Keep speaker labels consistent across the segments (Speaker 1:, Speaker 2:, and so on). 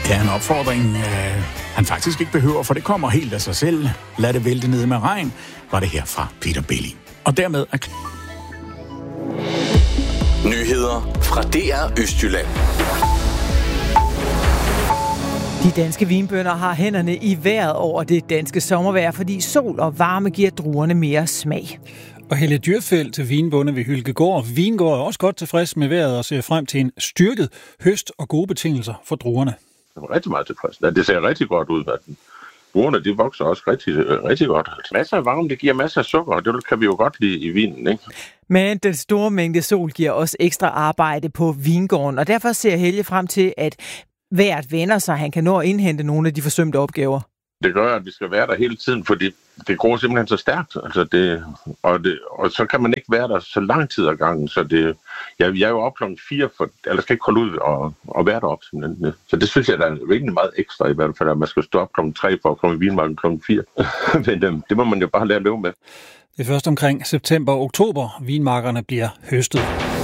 Speaker 1: Ja, en opfordring, han faktisk ikke behøver, for det kommer helt af sig selv. Lad det vælte ned med regn, var det her fra Peter Belli. Og dermed er
Speaker 2: nyheder fra DR Østjylland.
Speaker 3: De danske vinbønder har hænderne i vejret over det danske sommervejr, fordi sol og varme giver druerne mere smag.
Speaker 4: Og Helle Djurfeldt, vinbonde ved Hylkegård. Vingård er også godt tilfreds med vejret og ser frem til en styrket høst og gode betingelser for druerne.
Speaker 5: Jeg er rigtig meget tilfreds. Det ser rigtig godt ud. Druerne, de vokser også rigtig godt. Masser af varme, det giver masser af sukker, og det kan vi jo godt lide i vinen, ikke?
Speaker 3: Men den store mængde sol giver også ekstra arbejde på vingården, og derfor ser Helge frem til, at vejret vender sig, han kan nå at indhente nogle af de forsømte opgaver. Det
Speaker 5: gør, at vi skal være der hele tiden, fordi det går simpelthen så stærkt. Altså og så kan man ikke være der så lang tid ad gangen. Så jeg er jo op klokken 4, eller skal ikke holde ud og være deroppe simpelthen. Så det synes jeg, der er rigtig meget ekstra i hvert fald, at man skal stå op klokken 3 for at komme i vinmarken klokken 4. Men det må man jo bare lære at leve med.
Speaker 4: Det er først omkring september og oktober, vinmarkerne bliver høstet.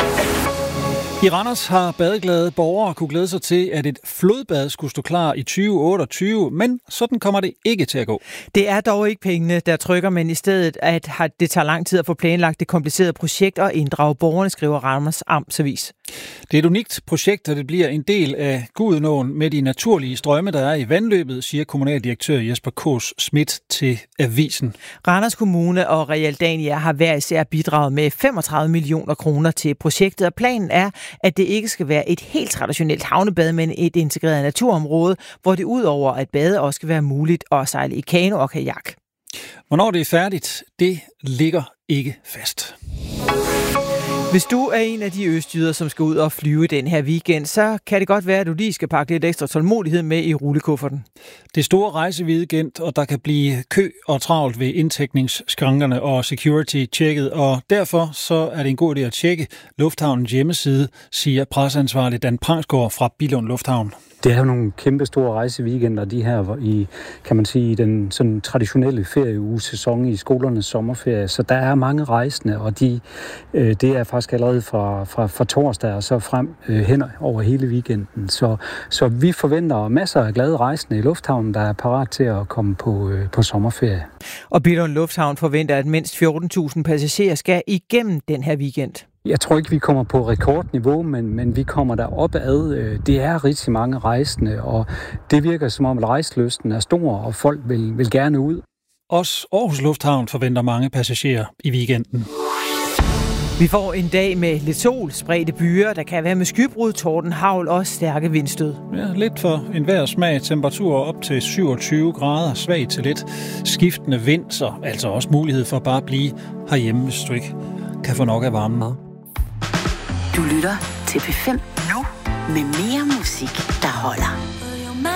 Speaker 4: I Randers har badeglade borgere kunne glæde sig til, at et flodbad skulle stå klar i 2028, men sådan kommer det ikke til at gå.
Speaker 3: Det er dog ikke pengene, der trykker, men i stedet, at det tager lang tid at få planlagt det komplicerede projekt og inddrage borgerne, skriver Randers Amtsavis.
Speaker 4: Det er et unikt projekt, og det bliver en del af Gudenåen med de naturlige strømme, der er i vandløbet, siger kommunaldirektør Jesper Kås Schmidt til avisen.
Speaker 3: Randers Kommune og Realdania har hver især bidraget med 35 millioner kroner til projektet, og planen er, at det ikke skal være et helt traditionelt havnebad, men et integreret naturområde, hvor det udover at bade også skal være muligt at sejle i kano og kajak.
Speaker 4: Hvornår det er færdigt, det ligger ikke fast.
Speaker 3: Hvis du er en af de østjyder, som skal ud og flyve den her weekend, så kan det godt være, at du lige skal pakke lidt ekstra tålmodighed med i rullekufferten.
Speaker 4: Det er store rejseweekend, og der kan blive kø og travlt ved indtægningsskrankerne og security-tjekket, og derfor så er det en god idé at tjekke Lufthavnens hjemmeside, siger presseansvarlig Dan Prangsgaard fra Billund Lufthavn.
Speaker 6: Det er jo nogle kæmpe store rejseweekender, de her i, kan man sige, den sådan traditionelle ferieugesæson i skolernes sommerferie. Så der er mange rejsende, og det er faktisk allerede fra torsdag og så frem hen over hele weekenden. Så vi forventer masser af glade rejsende i lufthavnen, der er parat til at komme på sommerferie.
Speaker 3: Og Billund Lufthavn forventer, at mindst 14.000 passagerer skal igennem den her weekend.
Speaker 6: Jeg tror ikke, vi kommer på rekordniveau, men vi kommer derop ad. Det er rigtig mange rejsende, og det virker som om, at rejselysten er stor, og folk vil gerne ud.
Speaker 4: Også Aarhus Lufthavn forventer mange passagerer i weekenden.
Speaker 3: Vi får en dag med lidt sol, spredte byer, der kan være med skybrud, torden, hagl og stærke vindstød.
Speaker 4: Ja, lidt for enhver smag. Temperaturer op til 27 grader, svag til lidt skiftende vind, så altså også mulighed for bare at blive herhjemme, hvis du ikke kan få nok af varmen mad.
Speaker 7: Du lytter til P5 nu med mere musik, der holder.